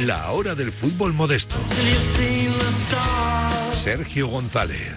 La hora del fútbol modesto. Sergio González.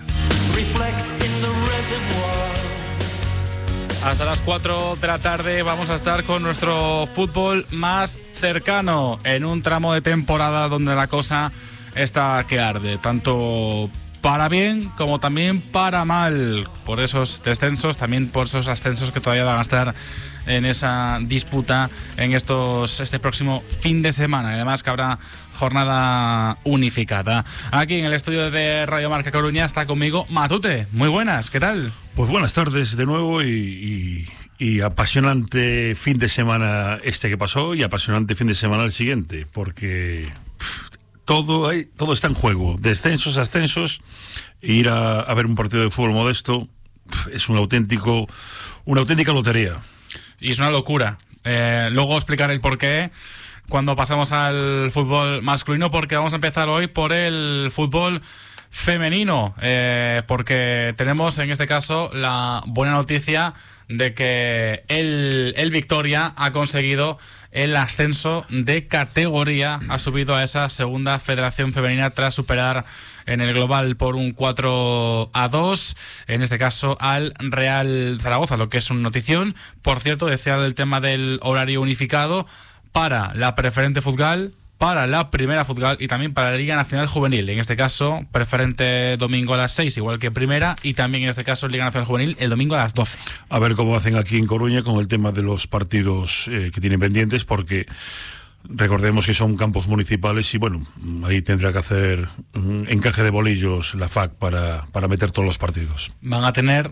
Hasta las 4 de la tarde vamos a estar con nuestro fútbol más cercano en un tramo de temporada donde la cosa está que arde, tanto para bien como también para mal, por esos descensos, también por esos ascensos que todavía van a estar en esa disputa en este próximo fin de semana. Además que habrá jornada unificada. Aquí en el estudio de Radio Marca Coruña está conmigo Matute. Muy buenas, ¿qué tal? Pues buenas tardes de nuevo y apasionante fin de semana este que pasó y apasionante fin de semana el siguiente, porque todo está en juego, descensos, ascensos, e ir a ver un partido de fútbol modesto es una auténtica lotería. Y es una locura. Luego explicaré el porqué cuando pasamos al fútbol masculino, porque vamos a empezar hoy por el fútbol femenino, porque tenemos en este caso la buena noticia de que el Victoria ha conseguido el ascenso de categoría, ha subido a esa segunda federación femenina tras superar en el global por un 4-2, en este caso al Real Zaragoza, lo que es una notición. Por cierto, decía el tema del horario unificado para la preferente Futgal, para la primera Futgal y también para la Liga Nacional Juvenil. En este caso, preferente domingo a las 6, igual que primera, y también en este caso Liga Nacional Juvenil el domingo a las 12. A ver cómo hacen aquí en Coruña con el tema de los partidos que tienen pendientes, porque recordemos que son campos municipales y bueno, ahí tendrá que hacer un encaje de bolillos la FAC para meter todos los partidos. Van a tener,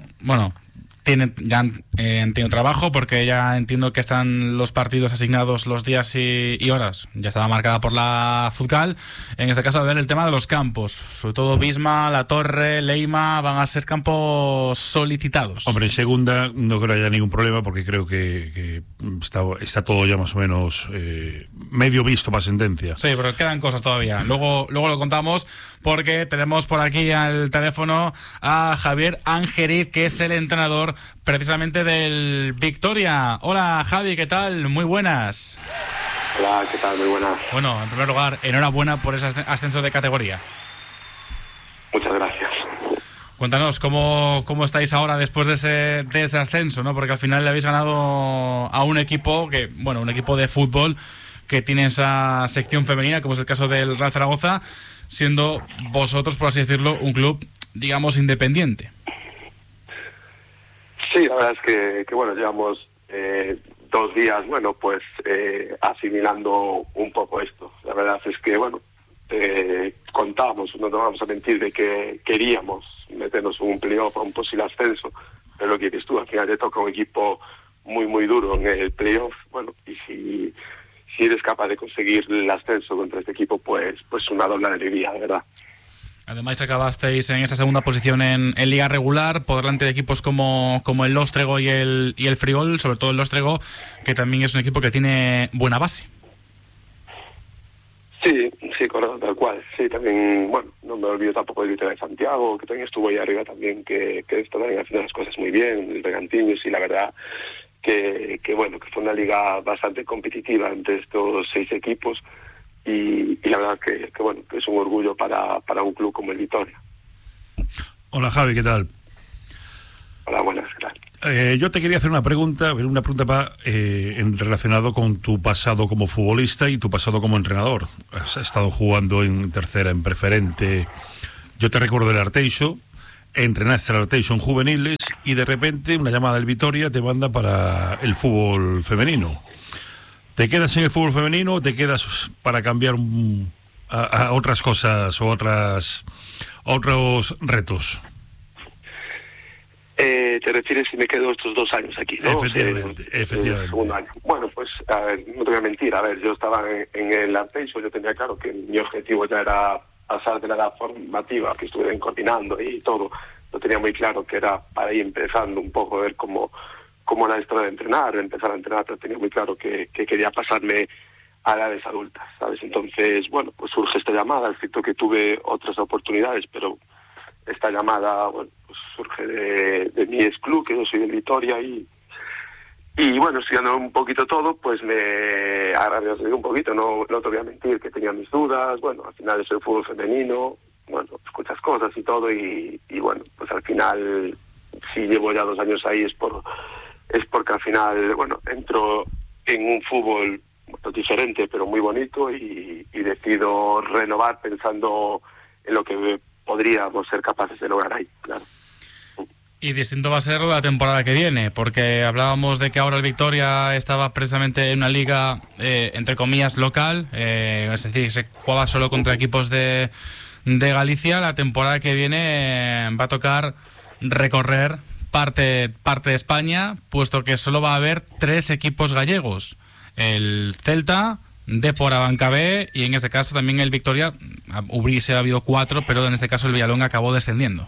ya han tenido trabajo, porque ya entiendo que están los partidos asignados, los días y horas. Ya estaba marcada por la Futgal. En este caso, a ver el tema de los campos. Sobre todo Bisma, La Torre, Leima, van a ser campos solicitados. Hombre, en segunda no creo que haya ningún problema, porque creo que está todo ya más o menos medio visto para sentencia. Sí, pero quedan cosas todavía. Luego lo contamos, porque tenemos por aquí al teléfono a Javier Angeriz, que es el entrenador precisamente del Victoria. Hola Javi, ¿qué tal? Muy buenas. Hola, ¿qué tal? Muy buenas. Bueno, en primer lugar, enhorabuena por ese ascenso de categoría. Muchas gracias. Cuéntanos, ¿cómo estáis ahora después de ese ascenso, ¿no? Porque al final le habéis ganado a un equipo un equipo de fútbol que tiene esa sección femenina, como es el caso del Real Zaragoza, siendo vosotros, por así decirlo, un club, digamos, independiente. Sí, la verdad es que llevamos 2 días, asimilando un poco esto. La verdad es que, contábamos, no nos vamos a mentir, de que queríamos meternos en un playoff, a un posible ascenso, pero lo que dices tú, al final te toca un equipo muy, muy duro en el playoff, y si eres capaz de conseguir el ascenso contra este equipo, pues una doble alegría, de verdad. Además acabasteis en esa segunda posición en liga regular, por delante de equipos como el Lóstrego y el Frigol, sobre todo el Lóstrego, que también es un equipo que tiene buena base. Sí, correcto, tal cual. Sí, también, no me olvido tampoco del Victoria de Santiago, que también estuvo ahí arriba también, que está también haciendo las cosas muy bien, el Bergantiños, y la verdad que fue una liga bastante competitiva entre estos 6 equipos. Y la verdad que es un orgullo para un club como el Victoria. Hola Javi, ¿qué tal? Hola, buenas, ¿qué tal? Yo te quería hacer una pregunta relacionado con tu pasado como futbolista y tu pasado como entrenador. Has estado jugando en tercera, en preferente. Yo te recuerdo del Arteixo, entrenaste al Arteixo en juveniles y de repente una llamada del Victoria te manda para el fútbol femenino. ¿Te quedas en el fútbol femenino o te quedas para cambiar a otras cosas o otros retos? Te refieres si me quedo estos 2 años aquí, ¿no? Efectivamente. El segundo año. Pues, a ver, no te voy a mentir. A ver, yo estaba en el Arteixo, yo tenía claro que mi objetivo ya era pasar de la edad formativa, que estuve coordinando y todo. Lo tenía muy claro que era para ir empezando un poco a ver cómo la historia de empezar a entrenar, pero tenía muy claro que quería pasarme a edades adultas, ¿sabes? Entonces, pues surge esta llamada. Es cierto que tuve otras oportunidades, pero esta llamada, pues surge de mi ex club, que yo soy del Vitoria, y Y bueno, estudiando un poquito todo, pues me agradecí un poquito, no te voy a mentir, que tenía mis dudas. Bueno, al final es el fútbol femenino, bueno, escuchas cosas y todo, y bueno, pues al final, si llevo ya 2 años ahí es porque al final, bueno, entro en un fútbol diferente pero muy bonito y decido renovar pensando en lo que podríamos ser capaces de lograr ahí, claro. Y distinto va a ser la temporada que viene, porque hablábamos de que ahora el Victoria estaba precisamente en una liga, entre comillas, local, es decir, se jugaba solo contra equipos de Galicia. La temporada que viene va a tocar recorrer parte de España, puesto que solo va a haber 3 equipos gallegos: el Celta, Dépor Abanca B, y en este caso también el Victoria. Hubiese habido 4, pero en este caso el Villalonga acabó descendiendo.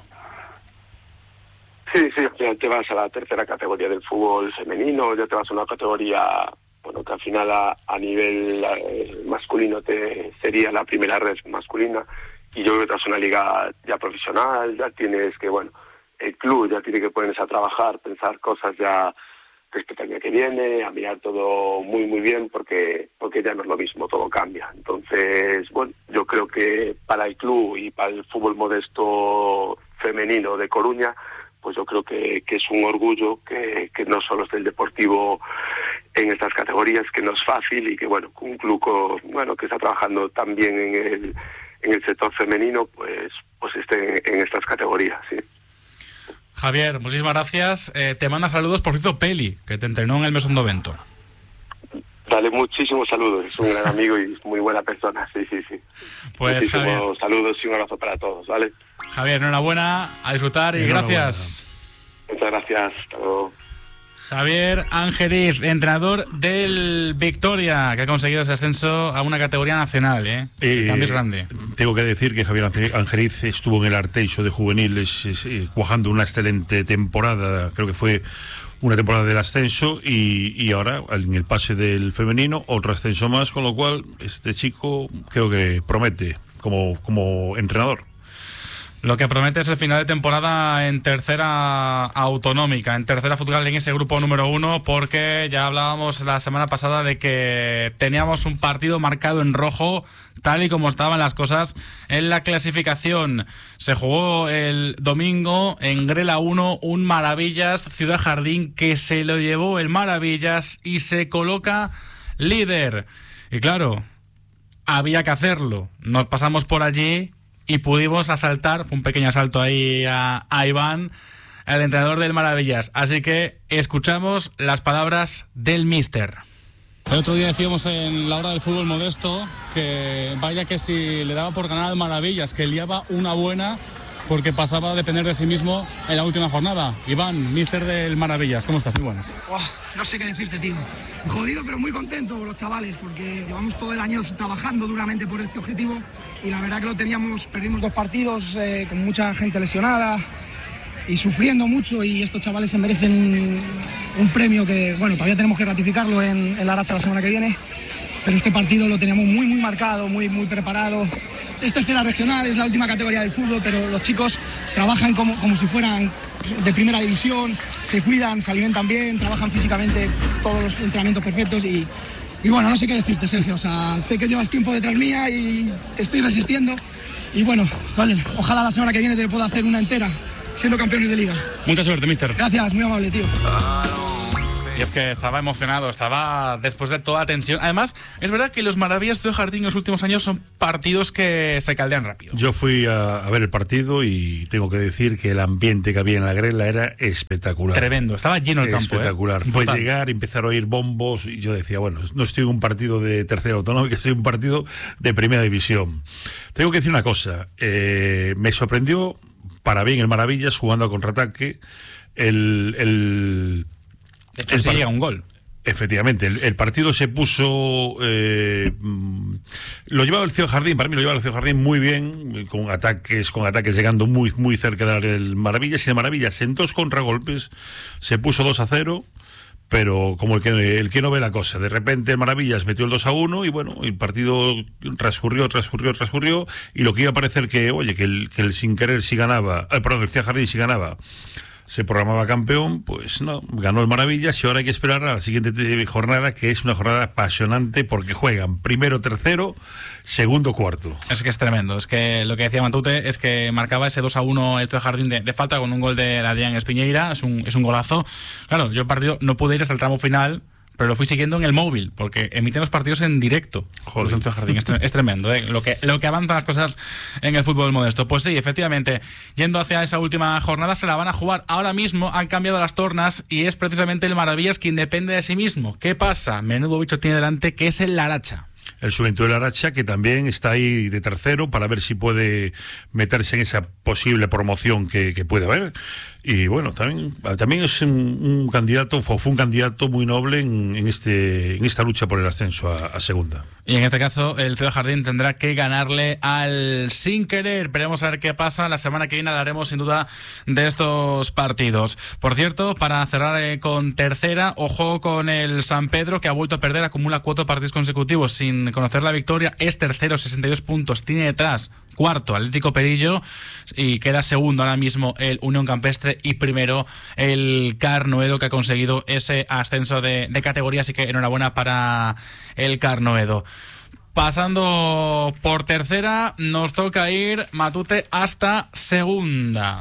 Sí, al final te vas a la tercera categoría del fútbol femenino, ya te vas a una categoría, bueno, que al final a nivel masculino sería la primera red masculina, y yo creo que te vas a una liga ya profesional, ya tienes que, bueno, el club ya tiene que ponerse a trabajar, pensar cosas ya respecto al año que viene, a mirar todo muy muy bien, porque ya no es lo mismo, todo cambia. Entonces, bueno, yo creo que para el club y para el fútbol modesto femenino de Coruña, pues yo creo que es un orgullo que no solo esté el Deportivo en estas categorías, que no es fácil, y que bueno, un club que está trabajando también en el sector femenino, pues esté en estas categorías, sí. Javier, muchísimas gracias. Te manda saludos, por cierto, Peli, que te entrenó en el Mesón do Vento. Dale muchísimos saludos, es un gran amigo y es muy buena persona, sí. Pues muchísimos Javier, saludos y un abrazo para todos, ¿vale? Javier, enhorabuena, a disfrutar y gracias. Muchas gracias, hasta luego. Javier Angeriz, entrenador del Victoria, que ha conseguido ese ascenso a una categoría nacional, El cambio es grande. Tengo que decir que Javier Angeriz estuvo en el Arteixo de juveniles cuajando una excelente temporada, creo que fue una temporada del ascenso, y ahora en el pase del femenino otro ascenso más, con lo cual este chico creo que promete como entrenador. Lo que promete es el final de temporada en tercera autonómica, en tercera futsal, en ese grupo número 1, porque ya hablábamos la semana pasada de que teníamos un partido marcado en rojo, tal y como estaban las cosas en la clasificación. Se jugó el domingo en Grela 1, un Maravillas Ciudad Jardín, que se lo llevó el Maravillas y se coloca líder. Y claro, había que hacerlo. Nos pasamos por allí y pudimos asaltar, fue un pequeño asalto ahí a Iván, el entrenador del Maravillas. Así que escuchamos las palabras del míster. El otro día decíamos en la hora del fútbol modesto que vaya que si le daba por ganar al Maravillas, que liaba una buena porque pasaba a depender de sí mismo en la última jornada. Iván, míster del Maravillas, ¿cómo estás? Muy buenas. No sé qué decirte, tío. Jodido, pero muy contento los chavales, porque llevamos todo el año trabajando duramente por este objetivo y la verdad que perdimos 2 partidos con mucha gente lesionada y sufriendo mucho, y estos chavales se merecen un premio que, bueno, todavía tenemos que ratificarlo en la Aracha la semana que viene, pero este partido lo teníamos muy muy marcado, muy muy preparado. Es tercera regional, es la última categoría del fútbol, pero los chicos trabajan como si fueran de primera división, se cuidan, se alimentan bien, trabajan físicamente, todos los entrenamientos perfectos y bueno, no sé qué decirte, Sergio, o sea, sé que llevas tiempo detrás mía y te estoy resistiendo y bueno, vale, ojalá la semana que viene te pueda hacer una entera siendo campeones de liga. Mucha suerte, mister. Gracias, muy amable, tío. Y es que estaba emocionado, estaba después de toda tensión. Además, es verdad que los Maravillas de Jardín en los últimos años son partidos que se caldean rápido. Yo fui a ver el partido y tengo que decir que el ambiente que había en la Grela era espectacular. Tremendo, estaba lleno el campo. Espectacular. Fue llegar, empezar a oír bombos y yo decía, bueno, no estoy en un partido de tercera autonómica, estoy en un partido de primera división. Tengo que decir una cosa, me sorprendió para bien el Maravillas jugando a contraataque. De hecho, sí llega un gol. Efectivamente, el partido se puso... lo llevaba el Ciudad Jardín, para mí lo llevaba el Ciudad Jardín muy bien, con ataques llegando muy, muy cerca del Maravillas, y el Maravillas en 2 contragolpes se puso 2-0, pero como el que no ve la cosa. De repente el Maravillas metió el 2-1 y bueno, el partido transcurrió, y lo que iba a parecer que el sin querer sí ganaba, el Ciudad Jardín sí ganaba, se programaba campeón, pues no, ganó el Maravillas y ahora hay que esperar a la siguiente jornada, que es una jornada apasionante porque juegan primero, tercero, segundo, cuarto. Es que es tremendo, es que lo que decía Matute es que marcaba ese 2-1 el Jardín de falta con un gol de Adrián Espiñeira, es un golazo. Claro, yo el partido no pude ir hasta el tramo final, pero lo fui siguiendo en el móvil, porque emiten los partidos en directo. Joder. Los Jardín. Es tremendo, ¿eh? Lo que avanzan las cosas en el fútbol modesto. Pues sí, efectivamente, yendo hacia esa última jornada, se la van a jugar. Ahora mismo han cambiado las tornas y es precisamente el Maravillas quien depende de sí mismo. ¿Qué pasa? Menudo bicho tiene delante, que es el Laracha. El Juventud de Laracha, que también está ahí de tercero para ver si puede meterse en esa posible promoción que puede haber. Y bueno, también es un candidato, fue un candidato muy noble en esta lucha por el ascenso a segunda. Y en este caso, el Ciudad Jardín tendrá que ganarle al Sin Querer. Veremos a ver qué pasa. La semana que viene hablaremos sin duda de estos partidos. Por cierto, para cerrar con tercera, ojo con el San Pedro, que ha vuelto a perder, acumula 4 partidos consecutivos sin conocer la victoria. Es tercero, 62 puntos. Tiene detrás cuarto Atlético Perillo y queda segundo ahora mismo el Unión Campestre y primero el Carnoedo, que ha conseguido ese ascenso de categoría, así que enhorabuena para el Carnoedo. Pasando por tercera, nos toca ir, Matute, hasta segunda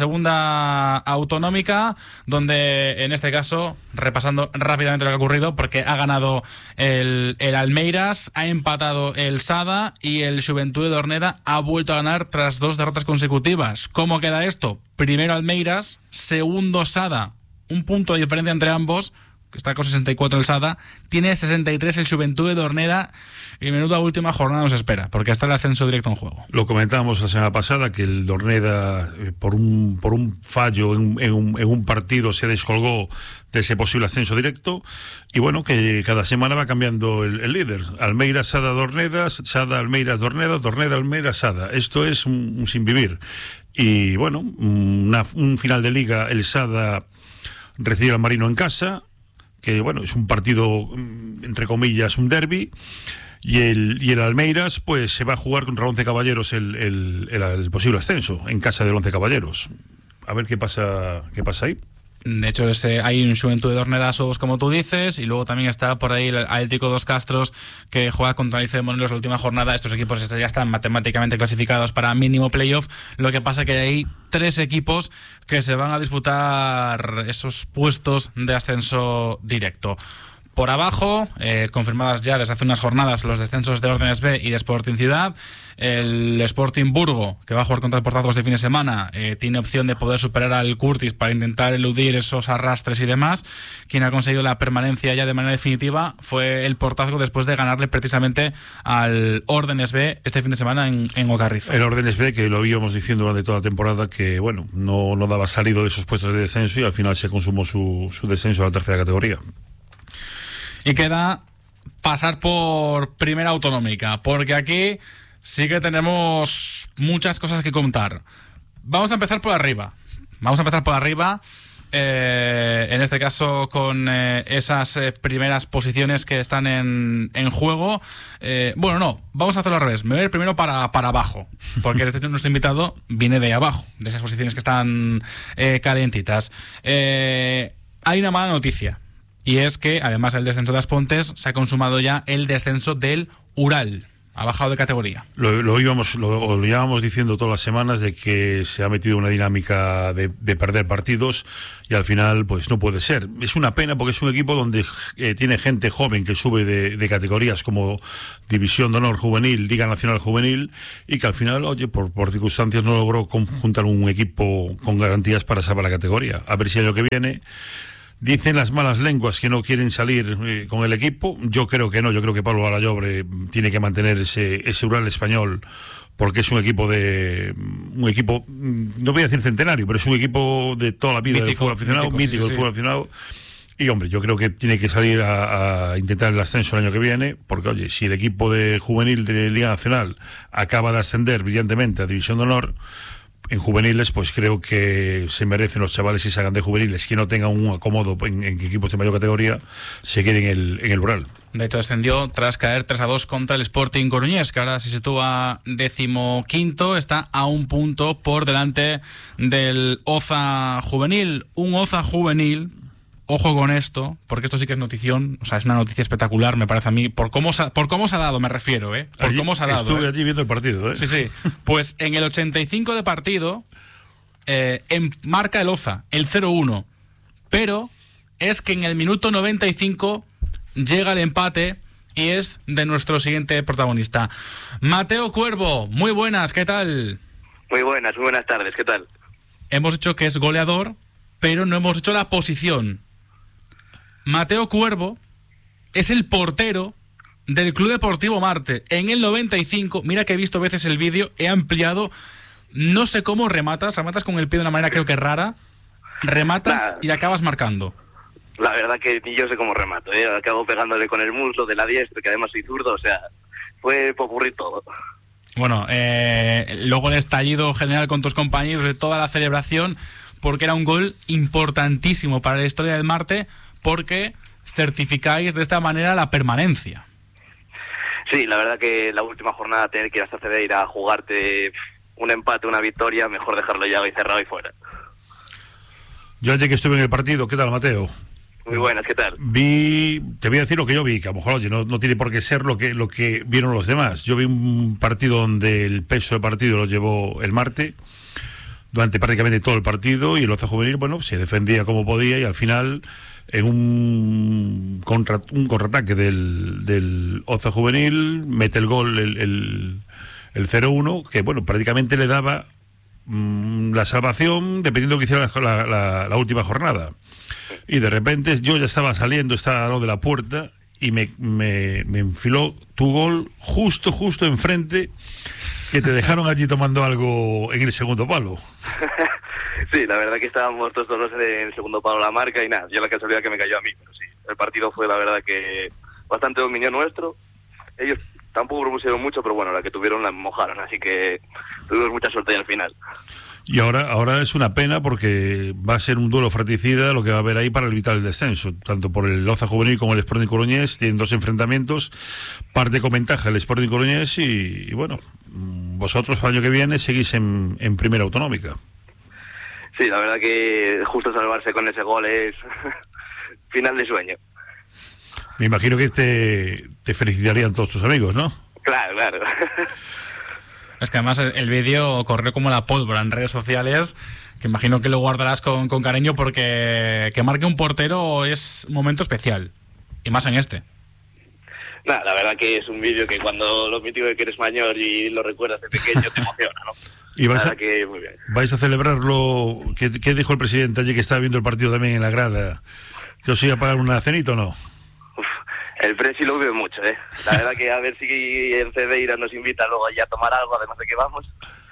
autonómica, donde en este caso, repasando rápidamente lo que ha ocurrido, porque ha ganado el Almeiras, ha empatado el Sada y el Xuventud de Dorneda ha vuelto a ganar tras 2 derrotas consecutivas. ¿Cómo queda esto? Primero Almeiras, segundo Sada, un punto de diferencia entre ambos, que está con 64 el Sada, tiene 63 el Xuventud de Dorneda, y menuda última jornada nos espera, porque está el ascenso directo en juego. Lo comentábamos la semana pasada, que el Dorneda, por un fallo en un partido, se descolgó de ese posible ascenso directo, y bueno, que cada semana va cambiando el líder. Almeiras, Sada, Dorneda, Sada, Almeiras, Dorneda, Dorneda, Almeiras, Sada. Esto es un sin vivir. Y bueno, un final de liga, el Sada recibe al Marino en casa, que bueno, es un partido, entre comillas, un derbi, y el Almeiras pues se va a jugar contra el Once Caballeros el posible ascenso en casa del Once Caballeros. A ver qué pasa ahí. De hecho, hay un Xuventud de Dornedasos, como tú dices, y luego también está por ahí el Atlético Dos Castros, que juega contra el Lice de Monelos la última jornada. Estos equipos ya están matemáticamente clasificados para mínimo playoff. Lo que pasa que hay 3 equipos que se van a disputar esos puestos de ascenso directo. Por abajo, confirmadas ya desde hace unas jornadas los descensos de Órdenes B y de Sporting Ciudad. El Sporting Burgo, que va a jugar contra el Portazos de fin de semana, tiene opción de poder superar al Curtis para intentar eludir esos arrastres y demás. Quien ha conseguido la permanencia ya de manera definitiva fue el Portazgo, después de ganarle precisamente al Órdenes B este fin de semana en Ocarrizo. El Órdenes B, que lo íbamos diciendo durante toda la temporada, que bueno, no daba salido de esos puestos de descenso y al final se consumó su descenso a la tercera categoría. Y queda pasar por primera autonómica, porque aquí sí que tenemos muchas cosas que contar. Vamos a empezar por arriba. En este caso con esas primeras posiciones que están en juego. Vamos a hacerlo al revés. Me voy a ir primero para abajo, porque nuestro invitado viene de abajo, de esas posiciones que están calentitas. Hay una mala noticia. Y es que, además del descenso de Aspontes, se ha consumado ya el descenso del Ural. Ha bajado de categoría. Lo llevábamos diciendo todas las semanas, de que se ha metido una dinámica de perder partidos y al final pues no puede ser. Es una pena porque es un equipo donde tiene gente joven que sube de categorías como División de Honor Juvenil, Liga Nacional Juvenil, y que al final, por circunstancias no logró juntar un equipo con garantías para salvar la categoría. A ver si el año que viene... Dicen las malas lenguas que no quieren salir con el equipo. Yo creo que no, yo creo que Pablo Balayobre tiene que mantener ese Ural español, porque es un equipo, no voy a decir centenario, pero es un equipo de toda la vida del fútbol aficionado, mítico del fútbol aficionado. Y hombre, yo creo que tiene que salir a intentar el ascenso el año que viene, porque oye, si el equipo de juvenil de Liga Nacional acaba de ascender brillantemente a División de Honor, en juveniles, pues creo que se merecen los chavales, y salgan de juveniles, que no tengan un acomodo en equipos de mayor categoría, se queden en el Ural. De hecho, descendió tras caer 3-2 contra el Sporting Coruñés, que ahora se sitúa 15º, está a un punto por delante del Oza Juvenil. Un Oza Juvenil, ojo con esto, porque esto sí que es notición, o sea, es una noticia espectacular, me parece a mí, por cómo se ha dado, me refiero, Por allí, cómo se ha dado. Estuve allí viendo el partido, Sí. Pues en el 85 de partido, marca el Oza, el 0-1, pero es que en el minuto 95 llega el empate y es de nuestro siguiente protagonista. Mateo Cuervo, muy buenas, ¿qué tal? Muy buenas tardes, ¿qué tal? Hemos dicho que es goleador, pero no hemos dicho la posición. Mateo Cuervo es el portero del Club Deportivo Marte. En el 95, mira que he visto veces el vídeo, he ampliado, no sé cómo rematas con el pie de una manera creo que rara, rematas y acabas marcando. La verdad que ni yo sé cómo remato, acabo pegándole con el muslo de la diestra, que además soy zurdo, o sea, fue popurrí todo. Bueno, luego el estallido general con tus compañeros de toda la celebración, porque era un gol importantísimo para la historia del Marte, porque certificáis de esta manera la permanencia. Sí, la verdad que la última jornada tener que ir hasta Cedeira a jugarte un empate, una victoria, mejor dejarlo ya y cerrado y fuera. Yo ayer que estuve en el partido, ¿qué tal, Mateo? Muy buenas, ¿qué tal? Te voy a decir lo que yo vi, que a lo mejor, oye, no tiene por qué ser lo que vieron los demás. Yo vi un partido donde el peso del partido lo llevó el Marte durante prácticamente todo el partido, y el Oza Juvenil, bueno, se defendía como podía, y al final, en un contraataque del Oza Juvenil, mete el gol el 0-1, que bueno, prácticamente le daba la salvación dependiendo de lo que hiciera la última jornada. Y de repente yo ya estaba saliendo, estaba al lado de la puerta, y me enfiló tu gol justo enfrente, que te dejaron allí tomando algo en el segundo palo. Sí, la verdad que estábamos todos en el segundo palo la marca y nada, yo la casualidad que me cayó a mí, pero sí, el partido fue la verdad que bastante dominio nuestro. Ellos tampoco propusieron mucho, pero bueno, la que tuvieron la mojaron, así que tuvimos mucha suerte ahí al final. Y ahora es una pena, porque va a ser un duelo fratricida lo que va a haber ahí para evitar el descenso, tanto por el Oza Juvenil como el Sporting Coruñés. Tienen dos enfrentamientos, parte con ventaja el Sporting Coruñés, y bueno, vosotros el año que viene seguís en primera autonómica. Sí, la verdad que justo salvarse con ese gol es final de sueño. Me imagino que te felicitarían todos tus amigos, ¿no? Claro. Es que además el vídeo corrió como la pólvora en redes sociales, que imagino que lo guardarás con cariño, porque que marque un portero es un momento especial, y más en este. Nada, la verdad que es un vídeo que cuando lo mítico de que eres mayor y lo recuerdas de pequeño te emociona, ¿no? Y muy bien. ¿Vais a celebrarlo? ¿Qué dijo el presidente allí, que estaba viendo el partido también en la grada? ¿Que os iba a pagar una cenita o no? El Presi lo veo mucho, La verdad que a ver si en Cedeira nos invita luego ya a tomar algo, además de que vamos.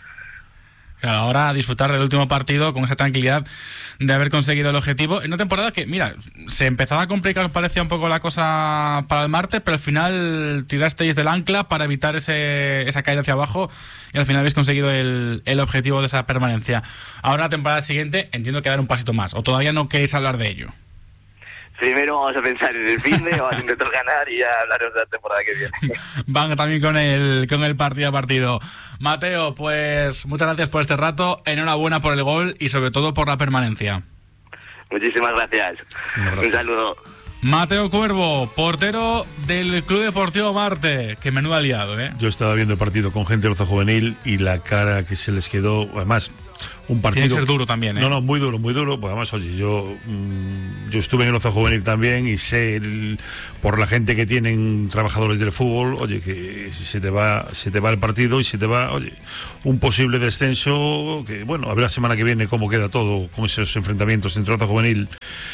Claro, ahora a disfrutar del último partido con esa tranquilidad de haber conseguido el objetivo. En una temporada que, mira, se empezaba a complicar, parecía un poco la cosa para el Marte, pero al final tirasteis del ancla para evitar esa caída hacia abajo, y al final habéis conseguido el objetivo de esa permanencia. Ahora la temporada siguiente entiendo que dar un pasito más, o todavía no queréis hablar de ello. Primero vamos a pensar en el finde, vamos a intentar ganar y ya hablaremos de la temporada que viene. Van también con el partido a partido. Mateo, pues muchas gracias por este rato, enhorabuena por el gol y sobre todo por la permanencia. Muchísimas gracias. Un saludo. Mateo Cuervo, portero del Club Deportivo Marte. Que menudo aliado, Yo estaba viendo el partido con gente del Oza Juvenil y la cara que se les quedó, además, un partido... Tiene que ser duro también, No, muy duro, pues además, oye, yo estuve en el Oza Juvenil también y sé por la gente que tienen trabajadores del fútbol, oye, que se te va el partido y se te va, oye, un posible descenso, que bueno, a ver la semana que viene cómo queda todo con esos enfrentamientos entre Oza Juvenil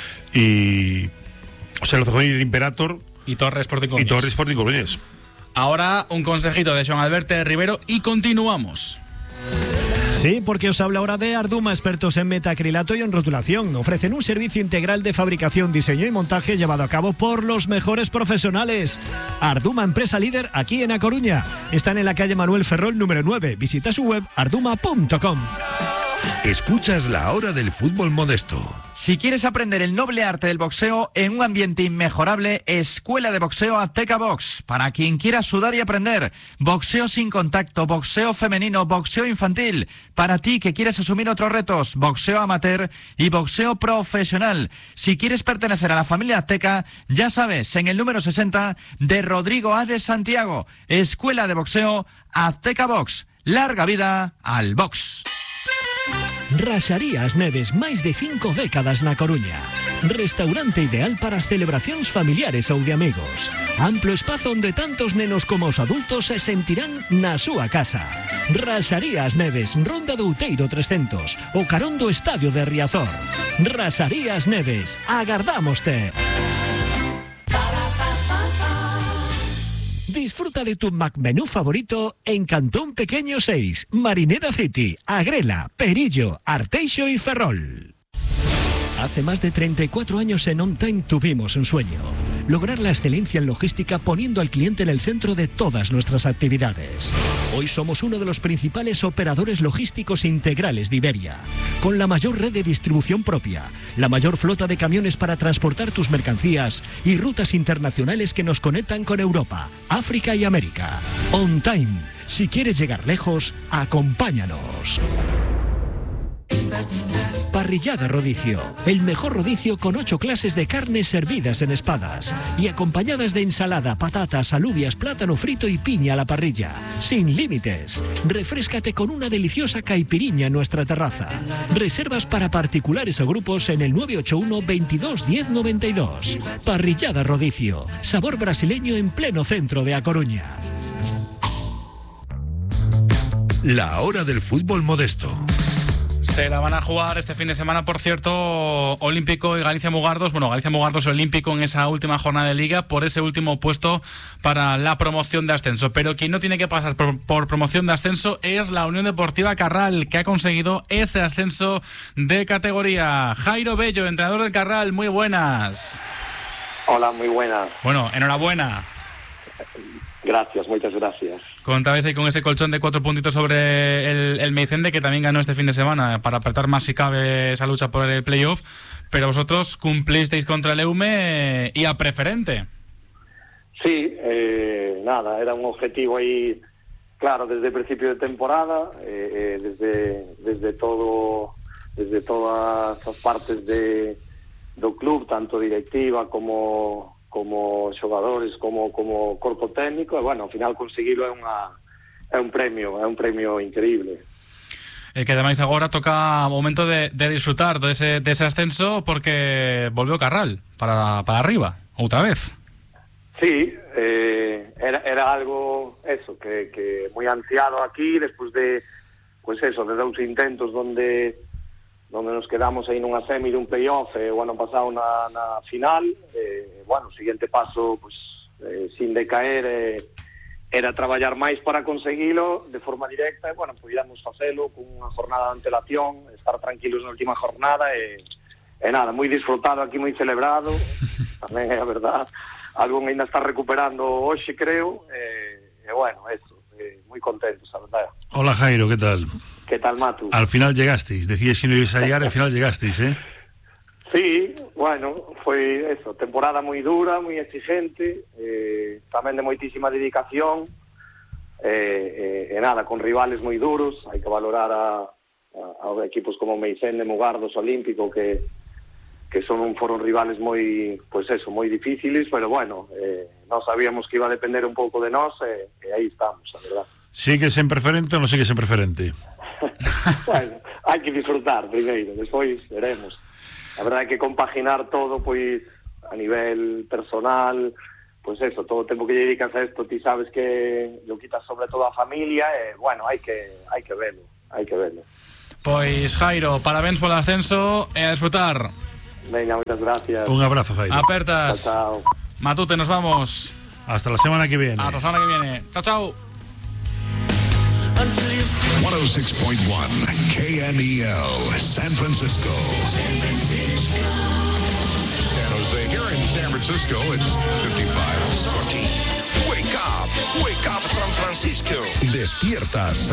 y... O sea, el Oza Juvenil, el Imperator y Torres Sporting Coruñés. Ahora un consejito de Joan Alberto Rivero y continuamos. Sí, porque os habla ahora de Arduma, expertos en metacrilato y en rotulación. Ofrecen un servicio integral de fabricación, diseño y montaje llevado a cabo por los mejores profesionales. Arduma, empresa líder aquí en A Coruña. Están en la calle Manuel Ferrol número 9. Visita su web arduma.com. Escuchas La Hora del Fútbol Modesto. Si quieres aprender el noble arte del boxeo en un ambiente inmejorable, Escuela de Boxeo Azteca Box. Para quien quiera sudar y aprender, boxeo sin contacto, boxeo femenino, boxeo infantil. Para ti que quieres asumir otros retos, boxeo amateur y boxeo profesional. Si quieres pertenecer a la familia Azteca, ya sabes, en el número 60 de Rodrigo A. de Santiago. Escuela de Boxeo Azteca Box. Larga vida al box. Raxarías Neves, máis de 5 décadas na Coruña. Restaurante ideal para as celebracións familiares ou de amigos. Amplo espazo onde tantos nenos como os adultos se sentirán na súa casa. Raxarías Neves, Ronda do Outeiro 300, o carón do Estadio de Riazor. Raxarías Neves, agardámoste. Disfruta de tu McMenú favorito en Cantón Pequeño 6, Marineda City, Agrela, Perillo, Arteixo y Ferrol. Hace más de 34 años en On Time tuvimos un sueño: lograr la excelencia en logística poniendo al cliente en el centro de todas nuestras actividades. Hoy somos uno de los principales operadores logísticos integrales de Iberia, con la mayor red de distribución propia, la mayor flota de camiones para transportar tus mercancías y rutas internacionales que nos conectan con Europa, África y América. On Time. Si quieres llegar lejos, acompáñanos. Parrillada Rodicio, el mejor rodicio con 8 clases de carnes servidas en espadas y acompañadas de ensalada, patatas, alubias, plátano frito y piña a la parrilla, sin límites. Refréscate con una deliciosa caipiriña en nuestra terraza. Reservas para particulares o grupos en el 981 22 10 92. Parrillada Rodicio, sabor brasileño en pleno centro de A Coruña. La Hora del Fútbol Modesto. Se la van a jugar este fin de semana, por cierto, Olímpico y Galicia Mugardos. Bueno, Galicia Mugardos y Olímpico en esa última jornada de Liga por ese último puesto para la promoción de ascenso. Pero quien no tiene que pasar por promoción de ascenso es la Unión Deportiva Carral, que ha conseguido ese ascenso de categoría. Jairo Bello, entrenador del Carral, muy buenas. Hola, muy buenas. Bueno, enhorabuena. Gracias, muchas gracias. Contabais ahí con ese colchón de 4 puntitos sobre el Meicende, que también ganó este fin de semana, para apretar más si cabe esa lucha por el playoff, pero vosotros cumplisteis contra el Eume y a preferente. Sí, nada, era un objetivo ahí, claro, desde el principio de temporada, desde todas as partes do club, tanto directiva como xogadores, como corpo técnico, e bueno, ao final conseguilo é un premio increíble. Que ademais agora toca o momento de disfrutar dese ascenso, porque volveu Carral para arriba, outra vez. Sí, era algo eso, que moi ansiado aquí, despois de, pues eso, de 2 intentos donde nos quedamos aí nunha semi dun playoff o ano pasado na final. Bueno, o siguiente paso, pues, sin decaer, era traballar máis para conseguilo de forma directa, e, bueno, pudiéramos facelo con unha jornada de antelación, estar tranquilos na última jornada, e nada, moi disfrutado aquí, moi celebrado, tamén é a verdad, algún ainda está recuperando hoxe, creo, e bueno, eso, moi contentos, a verdad. Hola Jairo, ¿qué tal? ¿Qué tal, Matu? Al final llegasteis, decíais si no ibais a llegar, al final llegasteis, ¿eh? Sí, bueno, foi eso, temporada moi dura, moi exigente, tamén de moitísima dedicación, e nada, con rivales moi duros. Hai que valorar a equipos como Meicende, Mugardos, Olímpico, que foron rivales moi, pues eso, moi difíciles, pero bueno, non sabíamos que iba a depender un pouco de nós, e aí estamos, a verdad. Sigues en preferente ou non sigues en preferente? Bueno, hai que disfrutar primeiro, despois veremos. A verdade é que compaginar todo, pois, a nivel personal, pois eso, todo o tempo que lle dedicas a isto, ti sabes que lo quitas sobre todo a familia, e, bueno, hai que verlo, Pois, Jairo, parabéns polo ascenso e a disfrutar. Veña, moitas gracias. Un abrazo, Jairo. Apertas. Chao, chao. Matute, nos vamos. Hasta la semana que viene. Hasta la semana que viene. Chao, chao. 106.1 KMEL, San Francisco. San Jose, here in San Francisco, it's 55. Wake up, San Francisco. Despiertas.